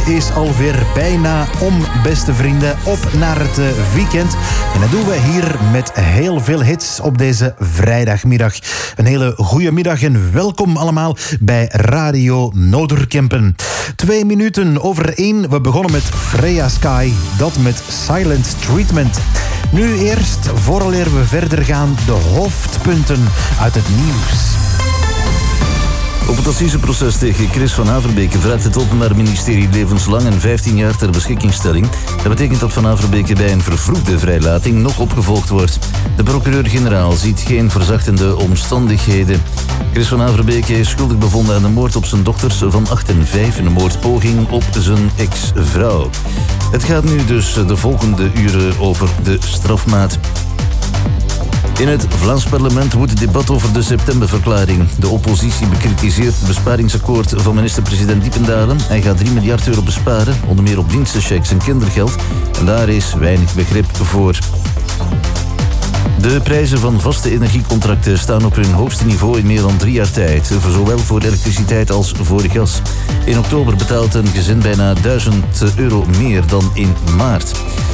is alweer bijna om, beste vrienden, op naar het weekend. En dat doen we hier met heel veel hits op deze vrijdagmiddag. Een hele goede middag en welkom allemaal bij Radio Noorderkempen. 2 minuten over 1. We begonnen met Freya Sky, dat met Silent Treatment. Nu eerst, vooraleer we verder gaan, de hoofdpunten uit het nieuws. Op het assiseproces tegen Chris van Averbeke vraagt het Openbaar Ministerie levenslang en 15 jaar ter beschikkingstelling. Dat betekent dat Van Averbeke bij een vervroegde vrijlating nog opgevolgd wordt. De procureur-generaal ziet geen verzachtende omstandigheden. Chris van Averbeke is schuldig bevonden aan de moord op zijn dochters van 8 en 5 en een moordpoging op zijn ex-vrouw. Het gaat nu dus de volgende uren over de strafmaat. In het Vlaams parlement woedt het debat over de septemberverklaring. De oppositie bekritiseert het besparingsakkoord van minister-president Diependalen. Hij gaat 3 miljard euro besparen, onder meer op dienstenchecks en kindergeld. En daar is weinig begrip voor. De prijzen van vaste energiecontracten staan op hun hoogste niveau in meer dan 3 jaar tijd. Zowel voor elektriciteit als voor gas. In oktober betaalt een gezin bijna 1000 euro meer dan in maart.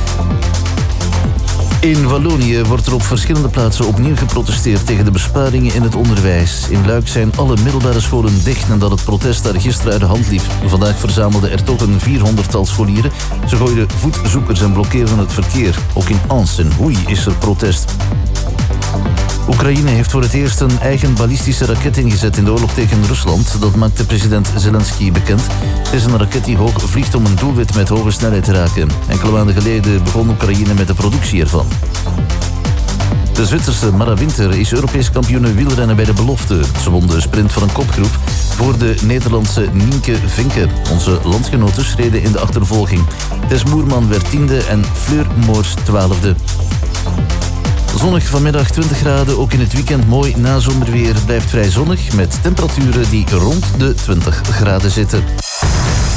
In Wallonië wordt er op verschillende plaatsen opnieuw geprotesteerd tegen de besparingen in het onderwijs. In Luik zijn alle middelbare scholen dicht nadat het protest daar gisteren uit de hand liep. Vandaag verzamelden er toch een 400-tal scholieren. Ze gooiden voetzoekers en blokkeerden het verkeer. Ook in Ans en Hoei is er protest. Oekraïne heeft voor het eerst een eigen ballistische raket ingezet in de oorlog tegen Rusland. Dat maakte president Zelensky bekend. Het is een raket die hoog vliegt om een doelwit met hoge snelheid te raken. Enkele maanden geleden begon Oekraïne met de productie ervan. De Zwitserse Mara Winter is Europees kampioen wielrennen bij de belofte. Ze won de sprint van een kopgroep voor de Nederlandse Nienke Vinke. Onze landgenoten reden in de achtervolging. Tess Moerman werd 10e en Fleur Moors 12e. Zonnig vanmiddag 20 graden, ook in het weekend mooi nazomerweer. Blijft vrij zonnig met temperaturen die rond de 20 graden zitten.